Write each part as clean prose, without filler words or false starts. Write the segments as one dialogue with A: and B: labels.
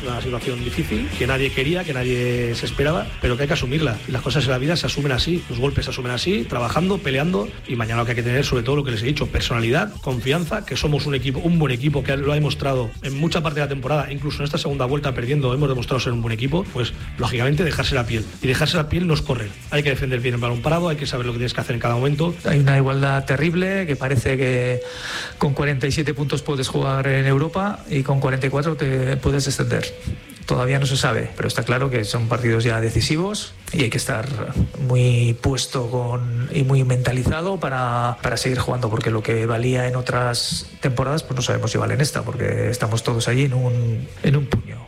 A: una situación difícil, que nadie quería, que nadie se esperaba, pero que hay que asumirla. Las cosas en la vida se asumen así, los golpes se asumen así, trabajando, peleando, y mañana lo que hay que tener, sobre todo lo que les he dicho, personalidad, confianza, que somos un equipo, un buen equipo, que lo ha demostrado en mucha parte de la temporada, incluso en esta segunda vuelta perdiendo, hemos demostrado ser un buen equipo. Pues lógicamente dejarse la piel, y dejarse la piel no es correr, hay que defender bien el balón parado, hay que saber lo que tienes que hacer en cada momento.
B: Hay una igualdad terrible, que parece que con 47 puntos puedes jugar en Europa y con 44 te puedes descender. Todavía no se sabe, pero está claro que son partidos ya decisivos y hay que estar muy puesto y muy mentalizado para seguir jugando, porque lo que valía en otras temporadas pues no sabemos si vale en esta, porque estamos todos allí en un puño.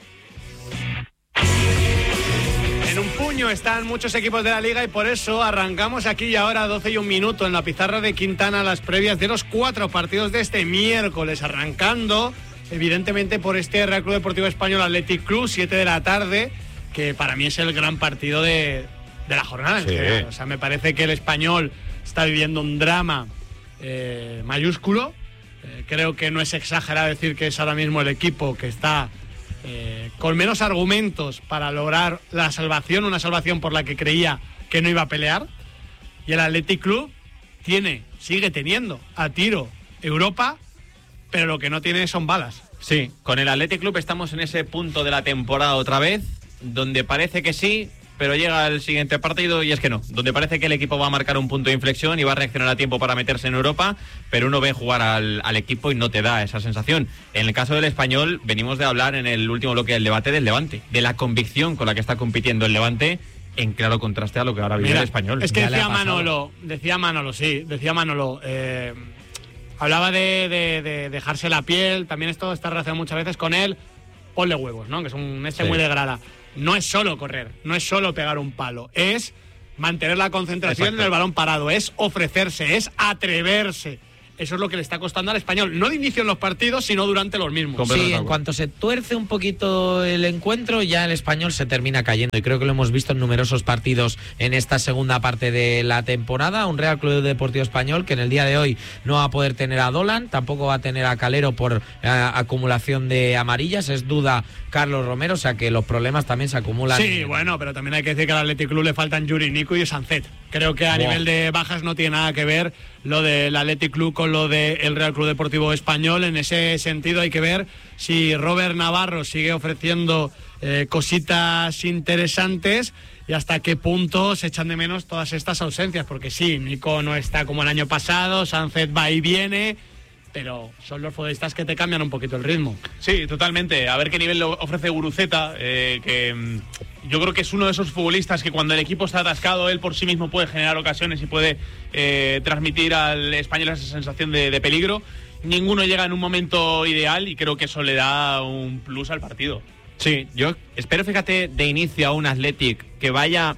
C: En un puño están muchos equipos de la Liga, y por eso arrancamos aquí y ahora 12 y 1 minuto en la pizarra de Quintana las previas de los 4 partidos de este miércoles, arrancando evidentemente por este Real Club Deportivo Español Athletic Club, 7 de la tarde, que para mí es el gran partido de la jornada en general. O sea, me parece que el Español está viviendo un drama mayúsculo. Creo que no es exagerado decir que es ahora mismo el equipo que está con menos argumentos para lograr la salvación, una salvación por la que creía que no iba a pelear. Y el Athletic Club sigue teniendo a tiro Europa, pero lo que no tiene son balas.
D: Sí, con el Athletic Club estamos en ese punto de la temporada otra vez, donde parece que sí, pero llega el siguiente partido y es que no. Donde parece que el equipo va a marcar un punto de inflexión y va a reaccionar a tiempo para meterse en Europa, pero uno ve jugar al equipo y no te da esa sensación. En el caso del Español, venimos de hablar en el último bloque del debate del Levante, de la convicción con la que está compitiendo el Levante, en claro contraste a lo que ahora vive el Español.
C: Es que decía Manolo, hablaba de dejarse la piel, también esto está relacionado muchas veces con él, ponle huevos, ¿no? Que es un muy de grada. No es solo correr, no es solo pegar un palo, es mantener la concentración en el balón parado, es ofrecerse, es atreverse. Eso es lo que le está costando al Español, no de inicio en los partidos, sino durante los mismos.
E: Sí, en cuanto se tuerce un poquito el encuentro, ya el Español se termina cayendo, y creo que lo hemos visto en numerosos partidos en esta segunda parte de la temporada. Un Real Club Deportivo Español que en el día de hoy no va a poder tener a Dolan, tampoco va a tener a Calero por acumulación de amarillas, es duda Carlos Romero, o sea que los problemas también se acumulan.
C: Sí, bueno, pero también hay que decir que al Athletic Club le faltan Yuri Nico y Sancet. Creo que a nivel de bajas no tiene nada que ver lo del Athletic Club con lo del Real Club Deportivo Español. En ese sentido hay que ver si Robert Navarro sigue ofreciendo cositas interesantes y hasta qué punto se echan de menos todas estas ausencias, porque sí, Nico no está como el año pasado, Sancet va y viene, pero son los futbolistas que te cambian un poquito el ritmo.
F: Sí, totalmente. A ver qué nivel lo ofrece Guruceta, que yo creo que es uno de esos futbolistas que cuando el equipo está atascado, él por sí mismo puede generar ocasiones y puede transmitir al Español esa sensación de peligro. Ninguno llega en un momento ideal y creo que eso le da un plus al partido.
D: Sí, yo espero, fíjate, de inicio a un Athletic que vaya,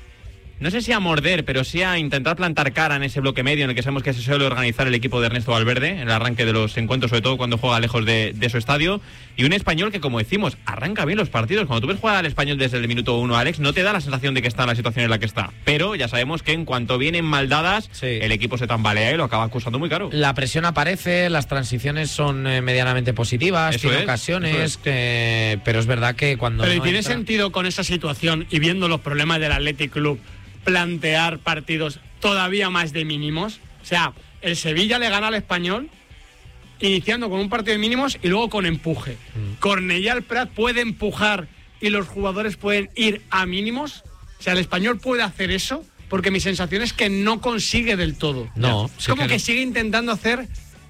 D: no sé si a morder, pero sí a intentar plantar cara en ese bloque medio en el que sabemos que se suele organizar el equipo de Ernesto Valverde en el arranque de los encuentros, sobre todo cuando juega lejos de su estadio. Y un Español que, como decimos, arranca bien los partidos. Cuando tú ves jugar al Español desde el minuto 1, Alex, no te da la sensación de que está en la situación en la que está. Pero ya sabemos que en cuanto vienen mal dadas, el equipo se tambalea y lo acaba costando muy caro.
E: La presión aparece, las transiciones son medianamente positivas, tiene ocasiones, pero es verdad que cuando...
C: Pero ¿tiene sentido con esa situación y viendo los problemas del Athletic Club plantear partidos todavía más de mínimos? O sea, el Sevilla le gana al Español iniciando con un partido de mínimos y luego con empuje. Cornellà el Prat puede empujar y los jugadores pueden ir a mínimos. O sea, el Español puede hacer eso, porque mi sensación es que no consigue del todo.
E: No,
C: es como que sigue intentando hacer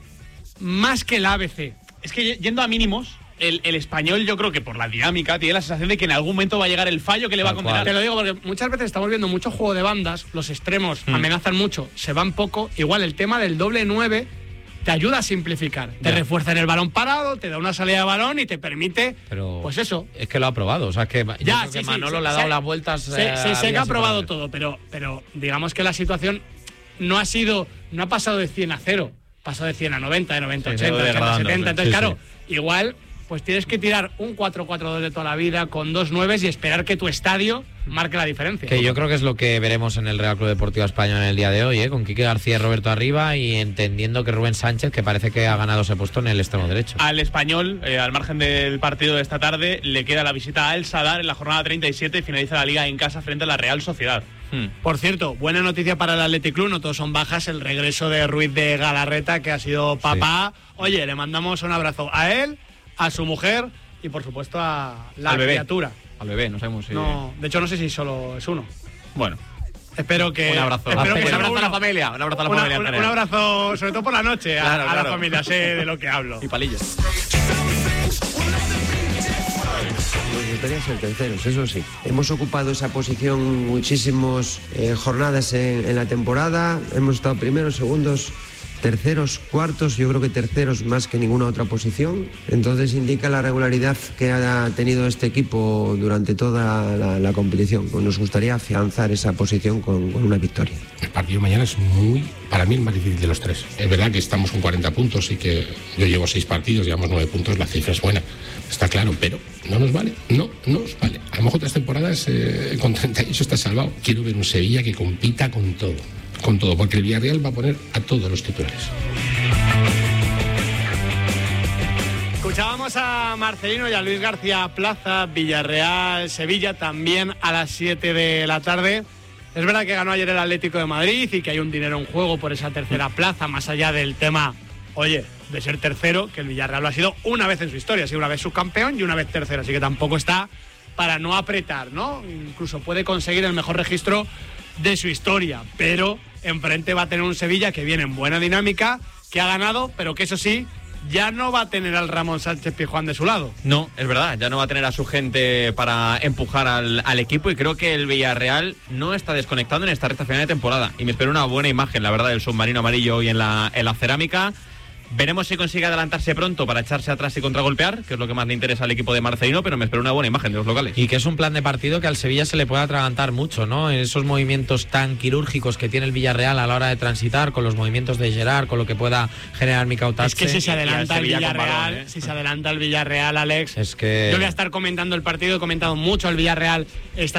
C: más que el ABC.
F: Es que yendo a mínimos, el Español, yo creo que por la dinámica tiene la sensación de que en algún momento va a llegar el fallo que le va a condenar.
C: Te lo digo porque muchas veces estamos viendo mucho juego de bandas, los extremos amenazan mucho, se van poco. Igual el tema del doble 9 te ayuda a simplificar, te refuerza en el balón parado, te da una salida de balón y te permite, pues eso.
E: Es que lo ha probado, o sea, que Manolo le ha dado las vueltas.
C: Sé que ha probado todo, pero digamos que la situación no ha pasado de 100 a 0, pasó de 100 a 90, de 90 a 80, de 80 a 70, entonces claro, igual pues tienes que tirar un 4-4-2 de toda la vida con 2 9 y esperar que tu estadio marque la diferencia.
E: Que yo creo que es lo que veremos en el Real Club Deportivo Español en el día de hoy, con Quique García y Roberto arriba, y entendiendo que Rubén Sánchez, que parece que ha ganado ese puesto en el extremo derecho.
F: Al Español, al margen del partido de esta tarde, le queda la visita a El Sadar en la jornada 37 y finaliza la Liga en casa frente a la Real Sociedad.
C: Por cierto, buena noticia para el Athletic Club, no todos son bajas, el regreso de Ruiz de Galarreta, que ha sido papá. Sí. Oye, le mandamos un abrazo a él, a su mujer y por supuesto a la criatura.
D: Al bebé, no sabemos si...
C: No, de hecho no sé si solo es uno.
D: Bueno.
C: Espero que...
D: Un abrazo.
C: Espero que
D: un abrazo a la familia. Un abrazo a la familia.
C: Un abrazo, sobre todo por la noche, claro, a la familia, sé de lo que hablo.
D: Y palillas.
G: Nos gustaría ser terceros, eso sí. Hemos ocupado esa posición muchísimas jornadas en la temporada. Hemos estado primeros, segundos, terceros, cuartos, yo creo que terceros más que ninguna otra posición. Entonces indica la regularidad que ha tenido este equipo durante toda la competición. Pues nos gustaría afianzar esa posición con una victoria.
H: El partido mañana es para mí el más difícil de los tres. Es verdad que estamos con 40 puntos y que yo llevo 6 partidos, llevamos 9 puntos, la cifra es buena, está claro, pero no nos vale, no nos vale. A lo mejor otras temporadas con 38 está salvado. Quiero ver un Sevilla que compita con todo, porque el Villarreal va a poner a todos los titulares.
C: Escuchábamos a Marcelino y a Luis García Plaza, Villarreal, Sevilla, también a las 7 de la tarde. Es verdad que ganó ayer el Atlético de Madrid y que hay un dinero en juego por esa tercera plaza, más allá del tema, oye, de ser tercero, que el Villarreal lo ha sido una vez en su historia, ha sido una vez subcampeón y una vez tercero, así que tampoco está para no apretar, ¿no? Incluso puede conseguir el mejor registro de su historia, pero enfrente va a tener un Sevilla que viene en buena dinámica, que ha ganado, pero que eso sí, ya no va a tener al Ramón Sánchez Pizjuán de su lado.
D: No, es verdad, ya no va a tener a su gente para empujar al equipo, y creo que el Villarreal no está desconectando en esta recta final de temporada, y me espero una buena imagen, la verdad, del submarino amarillo hoy en la cerámica. Veremos si consigue adelantarse pronto para echarse atrás y contragolpear, que es lo que más le interesa al equipo de Marcelino, pero me espero una buena imagen de los locales.
E: Y que es un plan de partido que al Sevilla se le puede atragantar mucho, ¿no? En esos movimientos tan quirúrgicos que tiene el Villarreal a la hora de transitar, con los movimientos de Gerard, con lo que pueda generar Mikautatse.
C: Es que si se adelanta el Villarreal, si se adelanta el Villarreal, Alex,
E: es que...
C: yo voy a estar comentando el partido, he comentado mucho al Villarreal esta